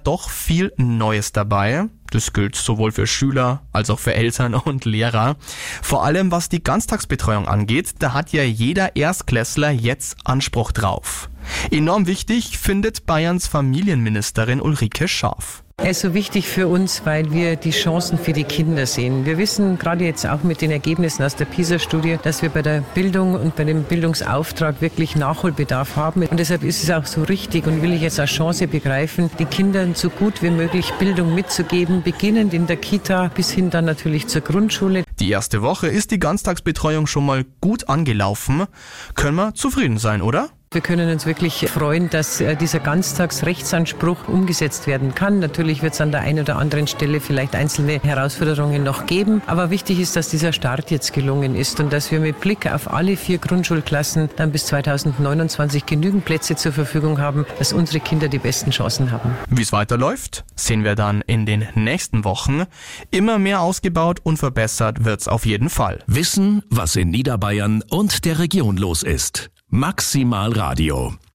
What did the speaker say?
doch viel Neues dabei. Das gilt sowohl für Schüler als auch für Eltern und Lehrer. Vor allem was die Ganztagsbetreuung angeht, da hat ja jeder Erstklässler jetzt Anspruch drauf. Enorm wichtig findet Bayerns Familienministerin Ulrike Scharf. Er ist so wichtig für uns, weil wir die Chancen für die Kinder sehen. Wir wissen gerade jetzt auch mit den Ergebnissen aus der PISA-Studie, dass wir bei der Bildung und bei dem Bildungsauftrag wirklich Nachholbedarf haben. Und deshalb ist es auch so richtig und will ich jetzt als Chance begreifen, den Kindern so gut wie möglich Bildung mitzugeben, beginnend in der Kita bis hin dann natürlich zur Grundschule. Die erste Woche ist die Ganztagsbetreuung schon mal gut angelaufen. Können wir zufrieden sein, oder? Wir können uns wirklich freuen, dass dieser Ganztagsrechtsanspruch umgesetzt werden kann. Natürlich wird es an der einen oder anderen Stelle vielleicht einzelne Herausforderungen noch geben. Aber wichtig ist, dass dieser Start jetzt gelungen ist und dass wir mit Blick auf alle 4 Grundschulklassen dann bis 2029 genügend Plätze zur Verfügung haben, dass unsere Kinder die besten Chancen haben. Wie es weiterläuft, sehen wir dann in den nächsten Wochen. Immer mehr ausgebaut und verbessert wird's auf jeden Fall. Wissen, was in Niederbayern und der Region los ist. Maximal Radio.